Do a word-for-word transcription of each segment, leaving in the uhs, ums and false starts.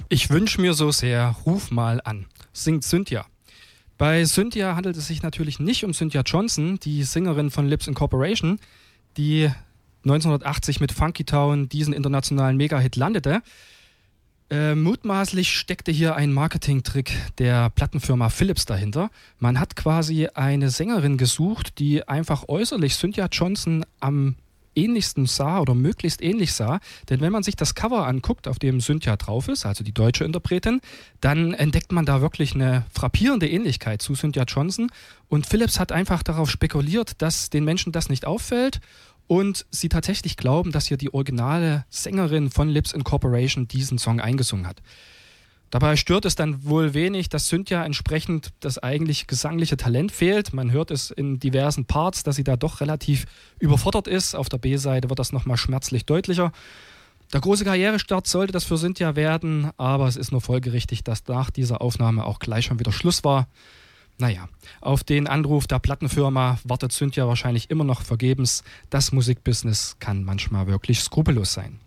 Ich wünsche mir so sehr, ruf mal an, singt Cynthia. Bei Cynthia handelt es sich natürlich nicht um Cynthia Johnson, die Sängerin von Lips Incorporation, die neunzehnhundertachtzig mit Funky Town diesen internationalen Mega-Hit landete. Äh, mutmaßlich steckte hier ein Marketingtrick der Plattenfirma Philips dahinter. Man hat quasi eine Sängerin gesucht, die einfach äußerlich Cynthia Johnson am ähnlichsten sah oder möglichst ähnlich sah. Denn wenn man sich das Cover anguckt, auf dem Cynthia drauf ist, also die deutsche Interpretin, dann entdeckt man da wirklich eine frappierende Ähnlichkeit zu Cynthia Johnson. Und Philips hat einfach darauf spekuliert, dass den Menschen das nicht auffällt und sie tatsächlich glauben, dass hier die originale Sängerin von Lips Incorporation diesen Song eingesungen hat. Dabei stört es dann wohl wenig, dass Cynthia entsprechend das eigentlich gesangliche Talent fehlt. Man hört es in diversen Parts, dass sie da doch relativ überfordert ist. Auf der B-Seite wird das nochmal schmerzlich deutlicher. Der große Karrierestart sollte das für Cynthia werden, aber es ist nur folgerichtig, dass nach dieser Aufnahme auch gleich schon wieder Schluss war. Naja, auf den Anruf der Plattenfirma wartet Cynthia wahrscheinlich immer noch vergebens. Das Musikbusiness kann manchmal wirklich skrupellos sein.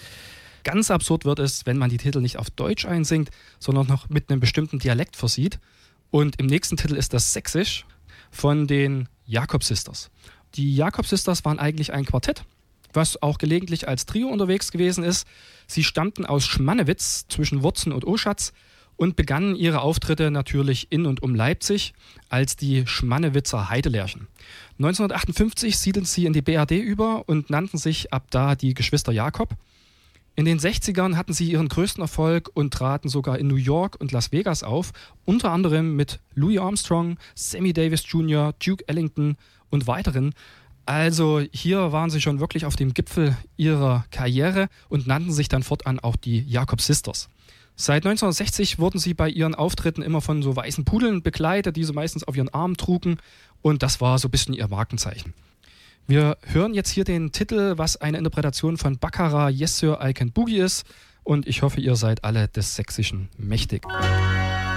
Ganz absurd wird es, wenn man die Titel nicht auf Deutsch einsingt, sondern noch mit einem bestimmten Dialekt versieht. Und im nächsten Titel ist das Sächsisch von den Jakob Sisters. Die Jakob Sisters waren eigentlich ein Quartett, was auch gelegentlich als Trio unterwegs gewesen ist. Sie stammten aus Schmannewitz zwischen Wurzen und Oschatz und begannen ihre Auftritte natürlich in und um Leipzig als die Schmannewitzer Heidelerchen. neunzehnhundertachtundfünfzig siedelten sie in die B R D über und nannten sich ab da die Geschwister Jakob. In den sechzigern hatten sie ihren größten Erfolg und traten sogar in New York und Las Vegas auf, unter anderem mit Louis Armstrong, Sammy Davis Junior, Duke Ellington und weiteren. Also hier waren sie schon wirklich auf dem Gipfel ihrer Karriere und nannten sich dann fortan auch die Jakob Sisters. Seit neunzehnhundertsechzig wurden sie bei ihren Auftritten immer von so weißen Pudeln begleitet, die sie meistens auf ihren Armen trugen, und das war so ein bisschen ihr Markenzeichen. Wir hören jetzt hier den Titel, was eine Interpretation von Baccarat Yes Sir I Can Boogie ist, und ich hoffe, ihr seid alle des Sächsischen mächtig.